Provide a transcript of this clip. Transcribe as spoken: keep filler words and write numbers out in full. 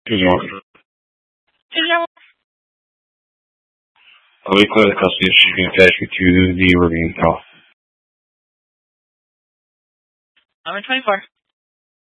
Excuse-moi. Oui, quoi, quand je suis fait, je suis du Irving. I'm in twenty-four.